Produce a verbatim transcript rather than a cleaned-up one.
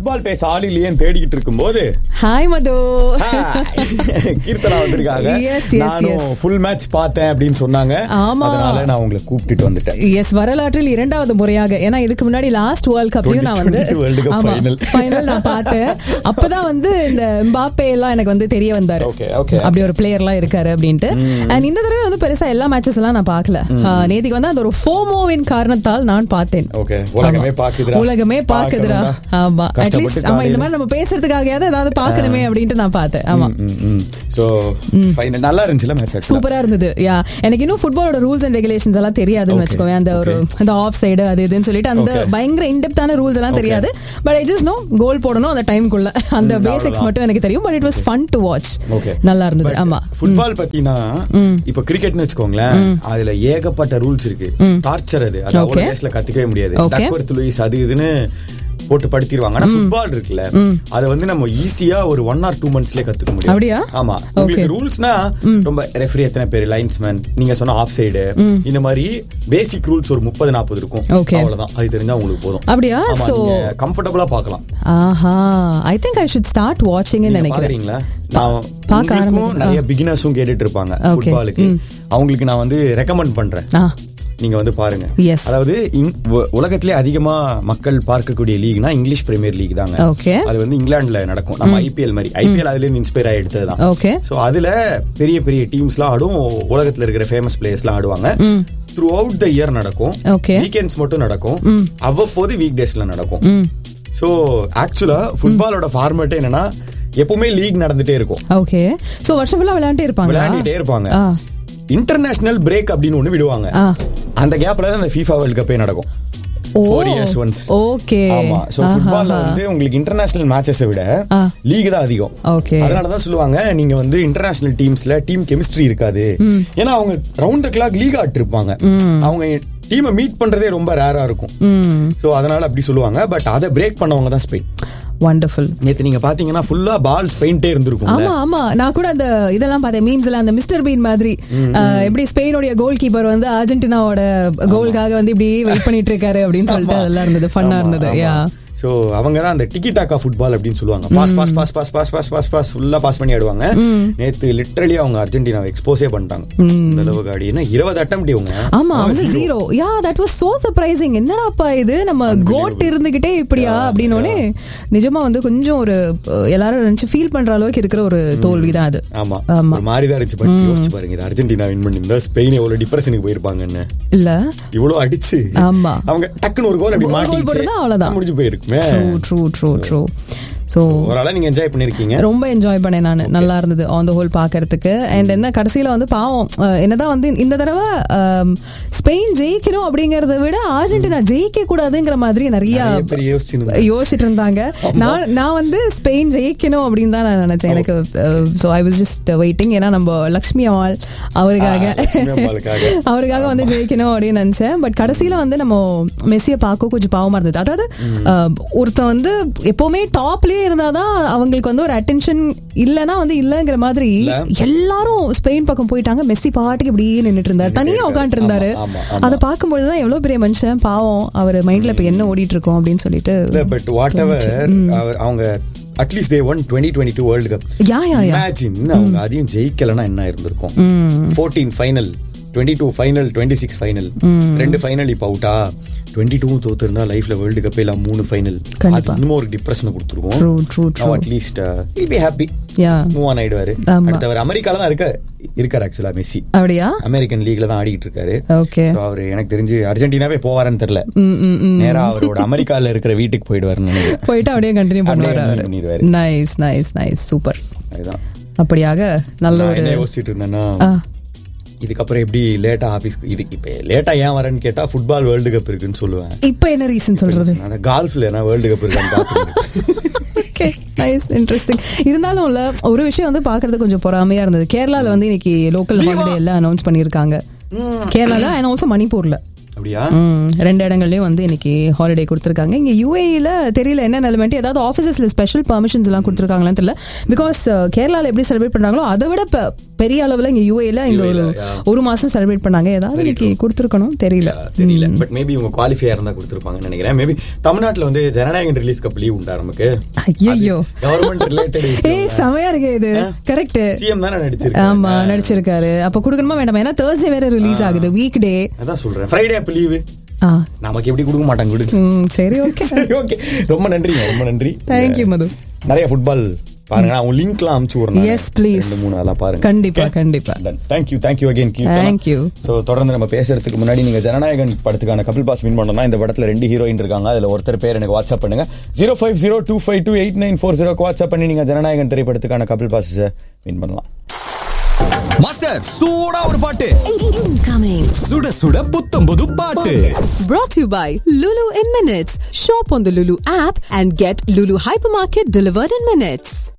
Football பேச ஆள் இல்லையேன்னு தேடிக்கிட்டு இருக்கும்போது ஹாய் மது கீர்த்தனா வந்திருக்காங்க. நானும் ஃபுல் மேட்ச் பார்த்தேன் அப்படின்னு சொன்னாங்க. அதனால நான் உங்களை கூப்பிட்டுட்டு வந்துட்டேன். எஸ், வரலாற்றில் இரண்டாவது முறையாக. ஏன்னா இதுக்கு முன்னாடி லாஸ்ட் வேர்ல்ட் கப்லயும் நான் வந்து ஃபைனல் நான் பார்த்தேன். அப்பதான் வந்து இந்த எம்பாப்பே எல்லாம் எனக்கு வந்து தெரிய வந்தாரு, அப்படி ஒரு பிளேயர் எல்லாம் இருக்காரு அப்படின்ட்டு. அண்ட் இந்த தடவை வந்து பெருசா எல்லா மேட்சஸ் எல்லாம் நான் பார்க்கல. நேத்திக்கு வந்து அந்த ஒரு ஃபோமோவின் காரணத்தால் நான் பார்த்தேன். உலகமே பாக்குதுடா, உலகமே பாக்குதுடா. ஆமா, அட்லீஸ்ட் ஆமா இந்த மாதிரி நம்ம பேசுறதுக்காகயாவது ஏதாவது பார்க்கணுமே அப்படின்ட்டு நான் பார்த்தேன். ஆமா, சோ ஃபைனல் நல்லா இருந்துச்சுல, மேட்ச் சூப்பரா இருந்தது. யா, எனக்கு இன்னும் ஃபுட்பாலோட ரூல்ஸ் அண்ட் ரெகுலேஷன்ஸ் எல்லாம் தெரியாதுன்னு வெச்சுக்கோங்க. அந்த ஒரு அந்த ஆஃப் சைடு அது இதுன்னு சொல்லிட்டு அந்த பயங்கர இன்டெப்தான ரூல்ஸ் எல்லாம் தெரியாது. பட் ஐ ஜஸ்ட் நோ கோல் போடணும் அந்த டைம்க்குள்ள, அந்த பேசிக்ஸ் மட்டும் எனக்கு தெரியும். But it was fun to watch. நல்லா இருந்தது. ஆமா, ஃபுட்பால் பத்தினா இப்ப கிரிக்கெட்னு வெச்சுக்கோங்களேன், அதுல ஏகப்பட்ட ரூல்ஸ் இருக்கு. டார்ச்சர் அது, அது அவ்வளவு கேஸ்ல கத்துக்கவே முடியாது. டக்வர்த் லூயிஸ் அது இதுன்னு போட்டு படுத்திடுவாங்க. ஆனா ஃபுட்பால் இருக்குல்ல, அத வந்து நம்ம ஈஸியா ஒரு ஒன் ஆர் டூ மந்த்ஸ்லயே கத்துக்க முடியும். அப்படியா? ஆமா, உங்களுக்கு ரூல்ஸ்னா ரொம்ப ரெஃபரி எத்தனை பேர், லைன்ஸ்மேன், நீங்க சொன்ன ஆஃப் சைடு, இந்த மாதிரி பேசிக் ரூல்ஸ் ஒரு முப்பது நாற்பது இருக்கும். அவ்வளவுதான், அது தெரிஞ்சா உங்களுக்கு போதும். அப்படியா? சோ கம்ஃபர்டபுளா பார்க்கலாம். ஆஹா, I think I should start வாட்சிங் ன்னு நினைக்கிறேன். நான் பாக்கறேன். நிறைய பிகினர்ஸும் கேட்டுட்டு இருப்பாங்க ஃபுட்பாலுக்கு. அவங்களுக்கு நான் வந்து ரெக்கமெண்ட் பண்றேன், நீங்க வந்து பாருங்க. அதாவது உலகத்திலே அதிகமா மக்கள் பார்க்கக்கூடிய லீக்னா இங்கிலீஷ் பிரீமியர் லீக் தாங்க. அது வந்து இங்கிலாந்துல நடக்கும். நம்ம ஐபிஎல் மாதிரி, ஐபிஎல் அதுல இருந்து இன்ஸ்பயர் ஆகி எடுத்ததுதான். சோ அதுல பெரிய பெரிய டீம்ஸ் எல்லாம் ஆடும், உலகத்துல இருக்கிற ஃபேமஸ் பிளேயர்ஸ் எல்லாம் ஆடுவாங்க. த்ரூ அவுட் த இயர் நடக்கும், வீக்கெண்ட்ஸ் மட்டும் நடக்கும், அவ்வப்போது வீக் டேஸ்ல நடக்கும். சோ ஆக்சுவலா ஃபுட்பாலோட ஃபார்மேட் என்னன்னா எப்பவுமே லீக் நடந்துட்டே இருக்கும். ஓகே, சோ வருஷம் ஃபுல்லா விளையாண்டே இருப்பாங்க விளையாடிட்டே இருப்பாங்க. இன்டர்நேஷனல் பிரேக் அப்படின்னு ஒண்ணு விடுவாங்க. அந்த கேப்ல தான் அந்த FIFA வேர்ல்ட் கப்பே நடக்கும். four years once. ஓகே. ஆமா, சோ ஃபுட்பால்ல வந்து உங்களுக்கு இன்டர்நேஷனல் மேட்சஸ் விட லீக் தான் அதிகம். அதனால தான் சொல்லுவாங்க நீங்க வந்து இன்டர்நேஷனல் டீம்ஸ்ல டீம் கெமிஸ்ட்ரி இருக்காது. ஏன்னா அவங்க ரவுண்ட் தி கிளாக் லீக் ஆட்டு இருப்பாங்க. அவங்க டீமை மீட் பண்றதே ரொம்ப ரேரா இருக்கும். சோ அதனால அப்படி சொல்லுவாங்க. பட் அதை பிரேக் பண்ணவங்க தான் ஸ்பெயின். வண்டர்ஃபுல். நேத்து நீங்க பாத்தீங்கன்னா ஃபுல்லா பால் ஸ்பெயின்ட்டே இருந்திருக்கும். ஆமா ஆமா, நான் கூட அந்த இதெல்லாம் பார்த்தேன், மீம்ஸ் எல்லாம். அந்த மிஸ்டர் பீன் மாதிரி எப்படி ஸ்பெயினோட கோல் கீப்பர் வந்து அர்ஜென்டினாவோட கோலுக்காக வந்து இப்படி வெயிட் பண்ணிட்டு இருக்காரு அப்படின்னு சொல்லிட்டு அதெல்லாம் இருந்தது, ஃபன்னா இருந்தது. யா, சோ அவங்க தான் அந்த டிக்கி டாக்கா ஃபுட்பால் அப்படின்னு சொல்லுவாங்க. Pass pass pass pass pass pass pass pass ஃபுல்லா பாஸ் பண்ணி ஆடுவாங்க. நேத்து லிட்டரலி அவங்க அர்ஜென்டினாவை எக்ஸ்போஸே பண்ணிட்டாங்க. இந்த அளவுக்கு ஆடி என்ன இருபது அட்டெம்ப்ட் இவங்க. ஆமா, அவங்க zero. Yeah, that was so surprising. என்னடாப்பா இது, நம்ம கோட் இருந்துகிட்டே இப்படியா அப்படினோனே நிஜமா வந்து கொஞ்சம் ஒரு எல்லாரும் நினைச்சு ஃபீல் பண்ற அளவுக்கு இருக்கிற ஒரு தோல்வி தான் அது. ஆமா, ஒரு மாதிரி தான் இருந்துச்சு. பட் யோசிச்சு பாருங்க, இது அர்ஜென்டினா வின் பண்ணிருந்தா ஸ்பெயின் எவ்வளவு டிப்ரெஷனுக்கு போயிருப்பாங்கன்னு. இல்ல இவ்வளவு அடிச்சு ஆமா அவங்க டக்குன்னு ஒரு கோல் அப்படி மாட்டிச்சு, அவ்வளவுதான் முடிஞ்சு போயிருக்கு. True, true, true, true. So ஓவராலா நீங்க என்ஜாய் பண்ணிருக்கீங்க? ரொம்ப என்ஜாய் பண்ணேன் நான். நல்லா இருந்தது ஆன் தி ஹோல் பார்க்கிறதுக்கு. அண்ட் என்ன கடைசியில வந்து பாவம் என்னதான் வந்து இந்த தடவை ஸ்பெயின் ஜெயிக்கணும் அப்படிங்கறத விட அர்ஜென்டினா ஜெயிக்க கூடாதுங்கிற மாதிரி நிறைய யோசிச்சுட்டு இருந்தாங்க. நான் நான் வந்து ஸ்பெயின் ஜெயிக்கணும் அப்படின்னு தான் நான் நினைச்சேன். எனக்கு so I was just waiting. ஏன்னா நம்ம லக்ஷ்மி அம்மாள் அவருக்காக அவருக்காக வந்து ஜெயிக்கணும் அப்படின்னு நினைச்சேன். பட் கடைசியில வந்து நம்ம மெஸ்ஸியை பார்க்க கொஞ்சம் பாவமா இருந்தது. அதாவது ஒருத்தன் வந்து எப்பவுமே டாப்லயே இருந்தாதான் அவங்களுக்கு வந்து ஒரு அட்டென்ஷன், இல்லனா வந்து இல்லங்கிற மாதிரி எல்லாரும் ஸ்பெயின் பக்கம் போயிட்டாங்க. மெஸ்ஸி பாட்டுக்கு இப்படி நின்னுட்டு இருந்தாரு, தனியா உட்காந்து இருந்தாரு. அதை பார்க்கும்போதுதான் எவ்வளவு பெரிய மனுஷன் பாவம், அவர் மைண்ட்ல இப்ப என்ன ஓடிட்டு இருக்கோம் அப்படின்னு சொல்லிட்டு. பட் வாட் எவர் அவங்க at least they one twenty twenty-two world cup. Yeah yeah yeah, imagine அவங்க அதையும் ஜெயிக்கலனா என்ன இருந்திருக்கும். fourteen final, twenty-two final, twenty-six final, ரெண்டு ஃபைனல் இப்ப அவுட்டா. twenty-two தோத்து இருந்தா லைஃப்ல வேர்ல்ட் கப் எல்லாம் மூணு ஃபைனல், அது இன்னும் ஒரு டிப்ரெஷன் கொடுத்துருவோம். At least he'll be happy, move on ஆயிடுவாரு. அடுத்தவர் அமெரிக்கால தான் இருக்க இருக்காரு ஆக்சுவலா மெஸ்ஸி. அப்படியா? அமெரிக்கன் லீக்ல தான் ஆடிட்டு இருக்காரு. ஓகே, சோ அவரு எனக்கு தெரிஞ்சு அர்ஜென்டினாவே போவாருன்னு தெரியல. நேரா அவரோட அமெரிக்கால இருக்கிற வீட்டுக்கு போயிடுவாருன்னு நினைக்கிறேன். போயிட்டு அப்படியே கண்டினியூ பண்ணுவாரு. Nice nice nice, super. அதுதான் அப்படியாக நல்ல ஒரு யோசிச்சுட்டு இருந்தேன்னா இதுக்கப்புறம் எப்படி லேட்டா ஆபீஸ்க்கு இதுக்கு இப்ப லேட்டா ஏன் வரேன்னு கேட்டா ஃபுட்பால் வேர்ல்டு கப் இருக்குன்னு சொல்லுவேன். இப்ப என்ன ரீசன் சொல்றது? அந்த கால்ஃப்ல என்ன வேர்ல்டு கப் இருக்கான்னு பாத்துக்கிறேன். Nice, interesting. இருந்தாலும் இல்ல ஒரு விஷயம் வந்து பாக்குறது கொஞ்சம் பொறாமையா இருந்தது. கேரளால வந்து இன்னைக்கு லோக்கல் ஹாலிடே எல்லாம் அனௌன்ஸ் பண்ணிருக்காங்க. கேரளால அண்ட் ஆல்சோ மணிப்பூர்ல. அப்படியா? ரெண்டு இடங்கள்லயும் வந்து இன்னைக்கு ஹாலிடே கொடுத்திருக்காங்க. இங்க யூஏஇல தெரியல என்ன நிலைமை, ஏதாவது ஆபீசஸ்ல ஸ்பெஷல் பெர்மிஷன்ஸ் எல்லாம் கொடுத்திருக்காங்களான்னு தெரியல. பிகாஸ் கேரளால எப்படி செலிப்ரேட் பண்றாங்களோ அதை விட பெரிய அளவுல இங்க யூஏல இந்த ஒரு ஒரு மாசம் செலிப்ரேட் பண்ணாங்க. ஏதாவது இன்னைக்கு கொடுத்துருக்கணும் தெரியல தெரியல பட் மேபி இவங்க குவாலிஃபையா இருந்தா கொடுத்துருப்பாங்கன்னு நினைக்கிறேன். மேபி தமிழ்நாட்டுல வந்து ஜனநாயகன் ரிலீஸ் கப் லீவ் உண்டா நமக்கு? ஐயோ கவர்மெண்ட் ரிலேட்டட் ஏய் செமையா இருக்கு இது. கரெக்ட், சிஎம் தான நடிச்சிருக்காரு. ஆமா நடிச்சிருக்காரு. அப்ப கொடுக்கணுமா வேண்டாமா? ஏன்னா Thursday வேற ரிலீஸ் ஆகுது, வீக் டே. அதான் சொல்றேன், ஃப்ரைடே அப்ப லீவ் நமக்கு எப்படி கொடுக்க மாட்டாங்க கொடுங்க. சரி ஓகே சரி ஓகே, ரொம்ப நன்றி ரொம்ப நன்றி. தேங்க்யூ மது. நிறைய ஃபுட்பால் பாருங்க, நான் உங்க லிங்க்லாம் அனுப்பிச்சு விடுறேன். எஸ் ப்ளீஸ், ரெண்டு மூணு அதெல்லாம் பாருங்க. கண்டிப்பா கண்டிப்பா. Thank you thank you again. Thank you. So தொடர்ந்து நம்ம பேசுறதுக்கு முன்னாடி நீங்க ஜனநாயகன் படத்துக்கான கபில் பாஸ் வின் பண்ணனும்னா இந்த படத்துல ரெண்டு ஹீரோயின் இருக்காங்க. அதுல ஒருத்தர் பேர் எனக்கு வாட்ஸ்அப் பண்ணுங்க. Zero five zero two five two eight nine four zero WhatsApp பண்ணி நீங்க ஜனநாயகன் திரைப்படத்துக்கான கபில் பாஸ் வின் பண்ணலாம். மாஸ்டர் சூடா ஒரு பாட்டு incoming. சுட சுட புத்தம் புது பாட்டு. Brought to you by Lulu in Minutes. Shop on the Lulu app and get Lulu Hypermarket delivered in minutes.